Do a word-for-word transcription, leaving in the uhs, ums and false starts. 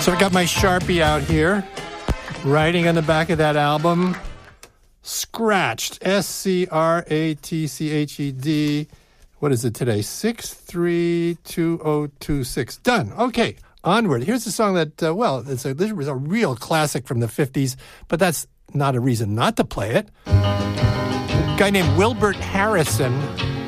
So I got my Sharpie out here, writing on the back of that album, Scratched, S C R A T C H E D. What is it today? six three two oh two six. Done. Okay, onward. Here's a song that, uh, well, it's a, this was a real classic from the fifties, but that's not a reason not to play it. A guy named Wilbert Harrison